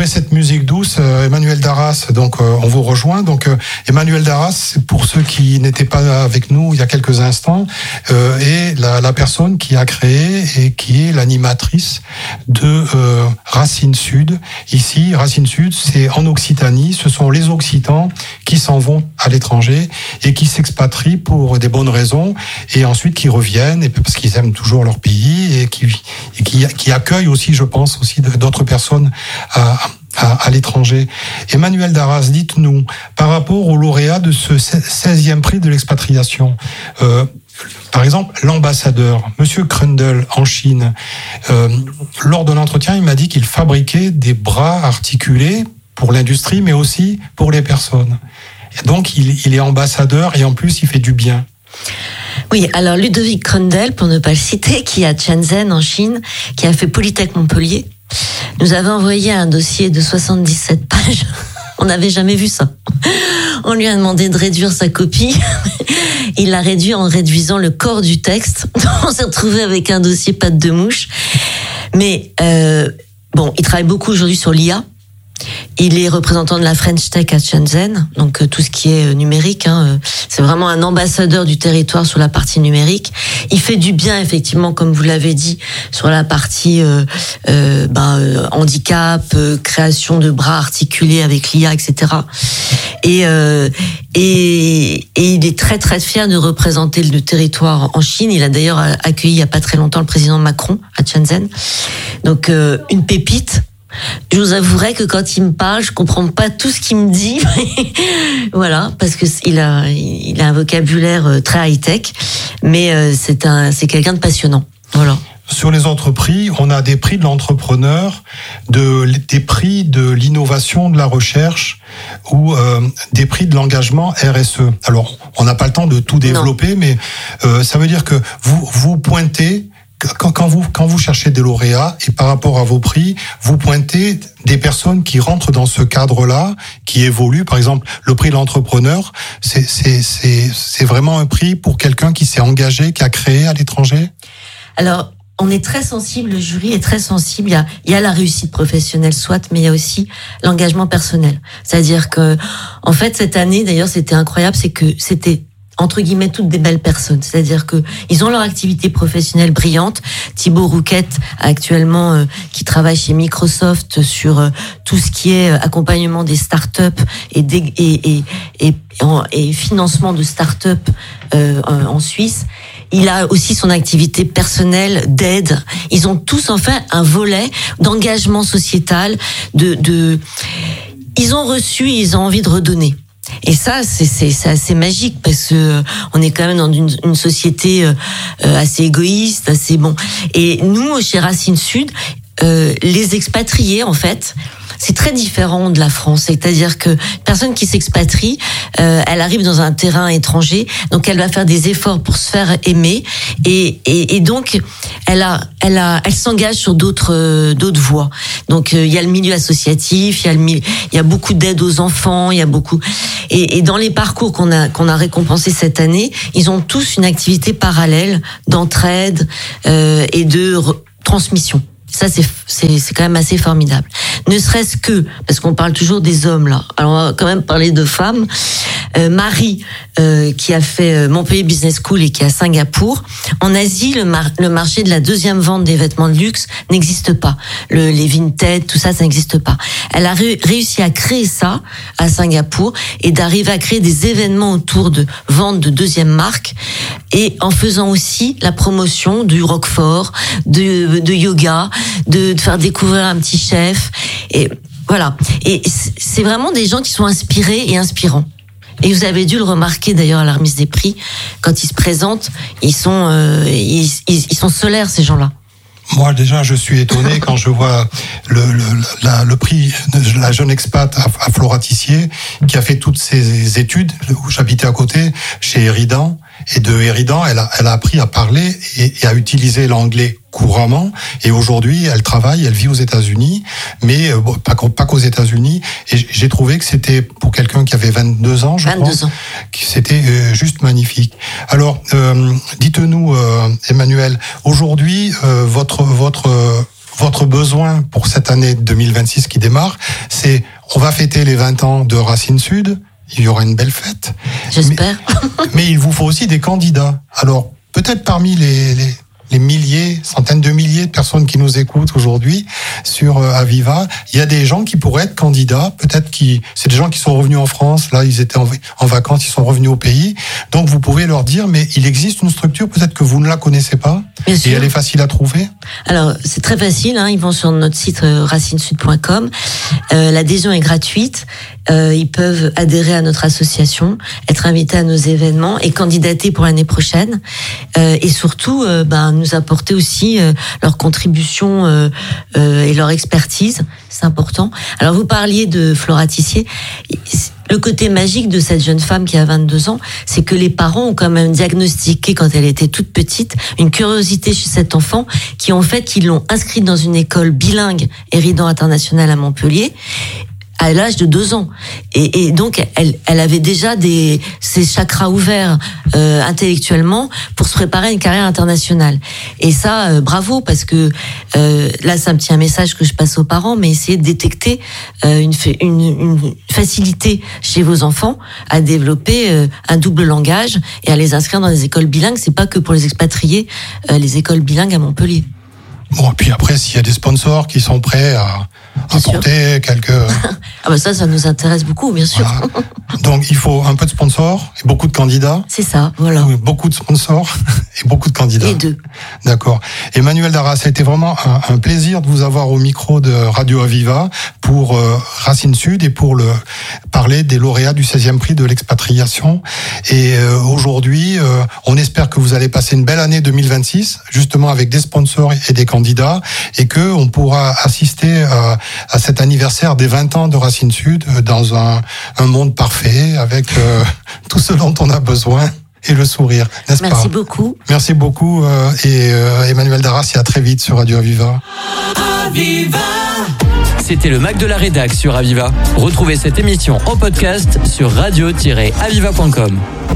après cette musique douce, Emmanuel Darras, donc on vous rejoint. Donc Emmanuel Darras, pour ceux qui n'étaient pas avec nous il y a quelques instants, est la personne qui a créé et qui est l'animatrice de Racine Sud. Ici, Racine Sud, c'est en Occitanie. Ce sont les Occitans qui s'en vont à l'étranger et qui s'expatrient pour des bonnes raisons et ensuite qui reviennent et parce qu'ils aiment toujours leur pays et qui accueillent aussi, je pense, aussi d'autres personnes à l'étranger. Emmanuel Darras, dites-nous, par rapport au lauréat de ce 16e prix de l'expatriation, par exemple, l'ambassadeur, Monsieur Krundle, en Chine, lors de l'entretien, il m'a dit qu'il fabriquait des bras articulés pour l'industrie, mais aussi pour les personnes. Et donc, il est ambassadeur et en plus, il fait du bien. Oui, alors Ludovic Krundle, pour ne pas le citer, qui est à Shenzhen, en Chine, qui a fait Polytech Montpellier, nous avait envoyé un dossier de 77 pages. On n'avait jamais vu ça. On lui a demandé de réduire sa copie. Il l'a réduit en réduisant le corps du texte. On s'est retrouvé avec un dossier patte de mouche. Mais bon, il travaille beaucoup aujourd'hui sur l'IA. Il est représentant de la French Tech à Shenzhen, donc tout ce qui est numérique. C'est vraiment un ambassadeur du territoire sur la partie numérique. Il fait du bien, effectivement, comme vous l'avez dit, sur la partie handicap, création de bras articulés avec l'IA, etc. Et il est très très fier de représenter le territoire en Chine. Il a d'ailleurs accueilli il y a pas très longtemps le président Macron à Shenzhen. Donc une pépite. Je vous avouerai que quand il me parle, je comprends pas tout ce qu'il me dit. Voilà, parce que il a un vocabulaire très high-tech, mais c'est quelqu'un de passionnant. Voilà. Sur les autres prix, on a des prix de l'entrepreneur, des prix de l'innovation, de la recherche ou des prix de l'engagement RSE. Alors, on n'a pas le temps de tout développer, mais ça veut dire que vous pointez. Quand vous cherchez des lauréats et par rapport à vos prix, vous pointez des personnes qui rentrent dans ce cadre-là, qui évoluent. Par exemple, le prix de l'entrepreneur, c'est vraiment un prix pour quelqu'un qui s'est engagé, qui a créé à l'étranger. Alors, on est très sensible, le jury est très sensible. Il y a la réussite professionnelle, soit, mais il y a aussi l'engagement personnel. C'est-à-dire que, en fait, cette année, d'ailleurs, c'était incroyable, c'est que c'était entre guillemets toutes des belles personnes, c'est-à-dire que ils ont leur activité professionnelle brillante. Thibaut Rouquette actuellement qui travaille chez Microsoft sur tout ce qui est accompagnement des startups et financement de startups en Suisse. Il a aussi son activité personnelle d'aide. Ils ont tous en fait un volet d'engagement sociétal, ils ont reçu, ils ont envie de redonner. Et ça, c'est assez magique parce que on est quand même dans une société assez égoïste, assez bon. Et nous, chez Racine Sud, les expatriés, en fait, c'est très différent de la France. C'est-à-dire que personne qui s'expatrie, elle arrive dans un terrain étranger, donc elle va faire des efforts pour se faire aimer, et donc elle s'engage sur d'autres voies. Donc il y a le milieu associatif, il y a beaucoup d'aide aux enfants, il y a beaucoup, et dans les parcours qu'on a récompensés cette année, ils ont tous une activité parallèle d'entraide et de transmission. Ça, c'est quand même assez formidable. Ne serait-ce que, parce qu'on parle toujours des hommes, là. Alors, on va quand même parler de femmes. Marie, qui a fait Montpellier Business School et qui est à Singapour. En Asie, le marché de la deuxième vente des vêtements de luxe n'existe pas. Les Vinted, tout ça, ça n'existe pas. Elle a réussi à créer ça à Singapour et d'arriver à créer des événements autour de vente de deuxième marque et en faisant aussi la promotion du Roquefort, de yoga, de faire découvrir un petit chef. Et voilà. Et c'est vraiment des gens qui sont inspirés et inspirants. Et vous avez dû le remarquer d'ailleurs à la remise des prix, quand ils se présentent, ils sont solaires, ces gens-là. Moi déjà, je suis étonné quand je vois le prix de la jeune expat à Floratissier, qui a fait toutes ses études où j'habitais à côté, chez Eridan. Et de Eridan, elle a appris à parler et à utiliser l'anglais couramment. Et aujourd'hui, elle travaille, elle vit aux États-Unis, mais pas qu'aux États-Unis. Et j'ai trouvé que c'était, pour quelqu'un qui avait 22 ans, je crois, que c'était juste magnifique. Alors, dites-nous, Emmanuel, aujourd'hui, votre votre besoin pour cette année 2026 qui démarre, c'est on va fêter les 20 ans de Racines Sud, il y aura une belle fête. J'espère. Mais il vous faut aussi des candidats. Alors, peut-être parmi les milliers, centaines de milliers de personnes qui nous écoutent aujourd'hui sur Aviva, il y a des gens qui pourraient être candidats, peut-être c'est des gens qui sont revenus en France, là ils étaient en vacances, ils sont revenus au pays, donc vous pouvez leur dire, mais il existe une structure, peut-être que vous ne la connaissez pas, et elle est facile à trouver. Alors c'est très facile, ils vont sur notre site racinesud.com, l'adhésion est gratuite, ils peuvent adhérer à notre association, être invités à nos événements et candidater pour l'année prochaine, et surtout nous apporter aussi leur contribution et leur expertise, c'est important. Alors vous parliez de Flora Tissier, le côté magique de cette jeune femme qui a 22 ans, c'est que les parents ont quand même diagnostiqué quand elle était toute petite une curiosité chez cet enfant qui ont fait qu'ils l'ont inscrite dans une école bilingue Eridan International à Montpellier à l'âge de 2 ans. Et donc, elle avait déjà ses chakras ouverts intellectuellement pour se préparer à une carrière internationale. Et ça, bravo, parce que là, c'est un petit message que je passe aux parents, mais essayez de détecter une facilité chez vos enfants à développer un double langage et à les inscrire dans des écoles bilingues. C'est pas que pour les expatriés, les écoles bilingues à Montpellier. Bon, et puis après, s'il y a des sponsors qui sont prêts à apporter quelques... ça nous intéresse beaucoup, bien sûr. Voilà. Donc, il faut un peu de sponsors et beaucoup de candidats. C'est ça, voilà. Oui, beaucoup de sponsors et beaucoup de candidats. Les deux. D'accord. Emmanuelle Darras, ça a été vraiment un plaisir de vous avoir au micro de Radio Aviva pour Racines Sud et pour parler des lauréats du 16e prix de l'expatriation. Et aujourd'hui, on espère que vous allez passer une belle année 2026, justement avec des sponsors et des candidats, et que on pourra assister à cet anniversaire des 20 ans de Racines Sud dans un monde parfait, avec tout ce dont on a besoin et le sourire, n'est-ce pas? Merci beaucoup. Merci beaucoup et Emmanuelle Darras, et à très vite sur Radio Aviva. Aviva. C'était le Mac de la Rédac sur Aviva. Retrouvez cette émission en podcast sur radio-aviva.com.